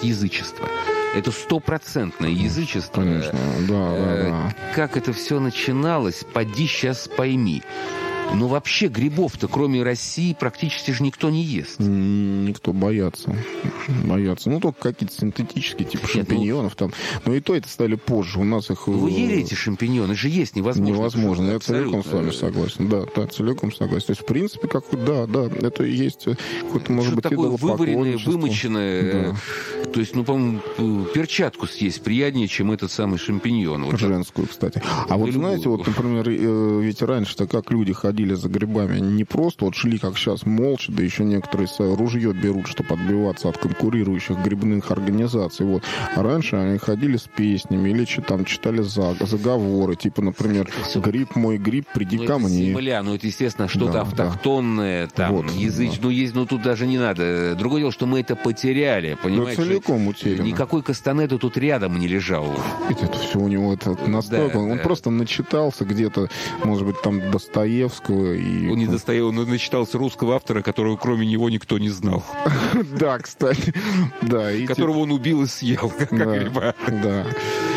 язычество. Это стопроцентное язычество. Конечно, да. Как это все начиналось, поди сейчас пойми. Но вообще грибов-то, кроме России, практически же никто не ест. Никто боятся. Ну, только какие-то синтетические, типа шампиньонов там. Но и то это стали позже. У нас их... Вы ели эти шампиньоны? Же есть невозможно. Невозможно. Я целиком с вами согласен. Да, целиком согласен. То есть, в принципе, да, это и есть какое-то, может быть, вываренное, вымоченное. Да. То есть, по-моему, перчатку съесть приятнее, чем этот самый шампиньон. Вот женскую, кстати. А вот знаете, вот, например, ведь раньше-то как люди ходили за грибами, они не просто вот шли, как сейчас, молча, да еще некоторые ружье берут, чтобы отбиваться от конкурирующих грибных организаций. Вот. А раньше они ходили с песнями или там читали заговоры, типа, например, «Гриб мой гриб, приди ко мне». Земля, это, естественно, что-то автохтонное, там, вот, язычное, тут даже не надо. Другое дело, что мы это потеряли, понимаете? Целиком утеряно. Никакой Кастанеда тут рядом не лежал. Это все у него настолько... Он просто начитался где-то, может быть, там Достоевского. Он не Достоевского, он начитался русского автора, которого кроме него никто не знал. Да, кстати. Которого он убил и съел, как гриба. Да.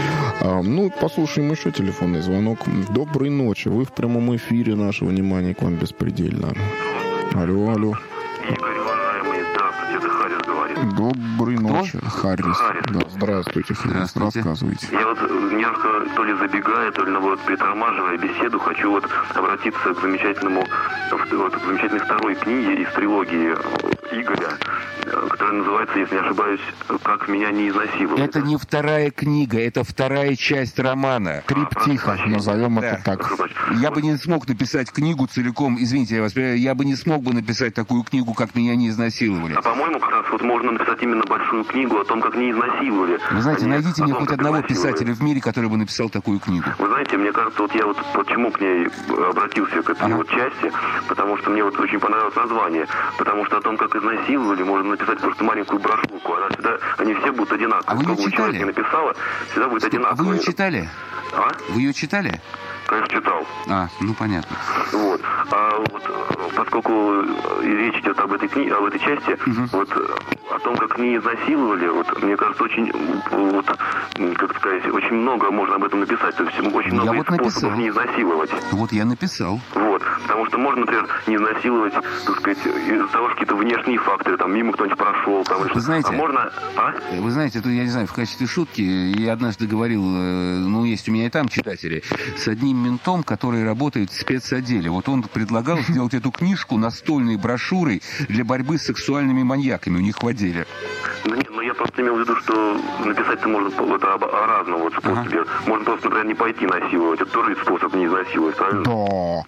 Послушаем еще телефонный звонок. Доброй ночи. Вы в прямом эфире. Наше внимание к вам беспредельно. Алло. Игорь, уважаемый, здравствуйте, это Харрис говорит. Доброй ночи, Харрис. Да, здравствуйте, Харрис, рассказывайте. Я немножко то ли забегая, то ли притормаживая беседу, хочу обратиться к замечательной второй книге из трилогии Игоря, которая называется, если не ошибаюсь, «Как меня не изнасиловали». Это не вторая книга, это вторая часть романа. Триптиха, назовем это так. Я бы не смог написать книгу целиком, извините, я бы не смог бы написать такую книгу, «Как меня не изнасиловали». А по-моему, как раз можно написать именно большую книгу о том, как не изнасиловали. Вы знаете, найдите мне хоть одного писателя в мире, который бы написал такую книгу. Вы знаете, мне кажется, я почему к ней обратился, к этой части, потому что мне очень понравилось название. Потому что о том, как изнасиловали, можно написать просто маленькую брошюрку. Они все будут одинаковые. А вы ее читали? Не написала, всегда будет одинаково. Вы ее читали? А? Вы ее читали? Конечно, читал. Понятно. Вот. Поскольку речь идет об этой части, о том, как не изнасиловали, мне кажется, очень, очень много можно об этом написать. То есть очень много способов не изнасиловать. Вот я написал. Потому что можно, например, не изнасиловать, из-за того, что какие-то внешние факторы, мимо кто-нибудь прошел. Вы знаете, Вы знаете, это, я не знаю, в качестве шутки, я однажды говорил, есть у меня и там читатели, с одним ментом, который работает в спецотделе. Он предлагал сделать эту книжку настольной брошюрой для борьбы с сексуальными маньяками у них в отделе. Я просто имел в виду, что написать-то можно о разном способе. Можно просто, например, не пойти насиловать. Это тоже способ не изнасиловать, правильно?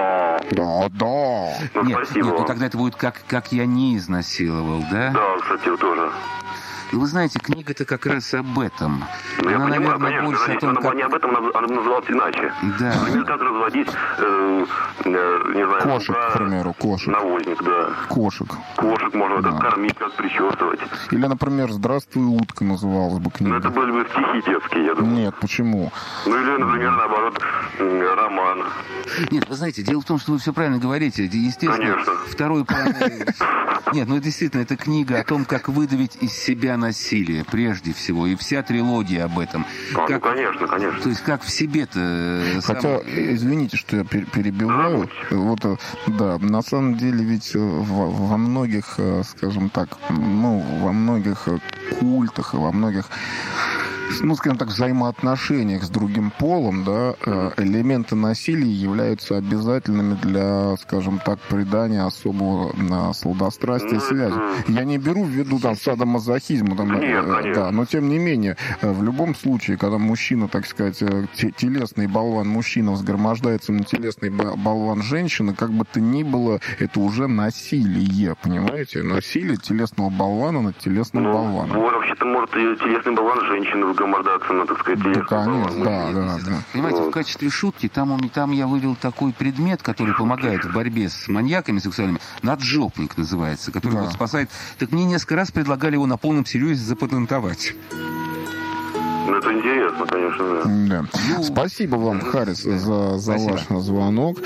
Да. Спасибо. Нет, тогда это будет как я не изнасиловал, да? Да, кстати, тоже. Вы знаете, книга-то как раз об этом. Она, наверное, конечно, больше о том, как... не об этом, она называлась иначе. Да. Например, как разводить, не знаю... Кошек, к примеру, кошек. Навозник, да. Кошек можно как кормить, как причесывать. Или, например, «Здравствуй, утка» называлась бы книга. Это были бы стихи детские, я думаю. Нет, почему? Или, например, наоборот, роман. Нет, вы знаете, дело в том, что вы все правильно говорите. Естественно, конечно. Второй план... Нет, действительно, это книга о том, как выдавить из себя насилие, прежде всего. И вся трилогия об этом. Конечно. То есть, как в себе-то... Хотя, извините, что я перебиваю. На самом деле, ведь во многих, скажем так, во многих культах и во многих, скажем так, взаимоотношениях с другим полом, элементы насилия являются обязательными для, скажем так, придания особого сладострастия связи. Я не беру в виду садомазохизма, но тем не менее, в любом случае, когда мужчина, так сказать, телесный болван мужчина взгромождается на телесный болван женщины, как бы то ни было, это уже насилие, понимаете? Насилие телесного болвана над телесным болваном. Вообще-то может и телесный болван женщины вгомордаться на, так сказать, конечно, да. Понимаете, в качестве шутки там я вывел такой предмет, который помогает в борьбе с маньяками сексуальными. Наджопник называется, который спасает. Так мне несколько раз предлагали его на полном серьезе запатентовать. Это интересно, конечно, да. Спасибо вам, Харрис, за ваш звонок.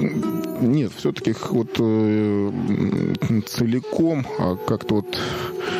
Нет, все-таки целиком как-то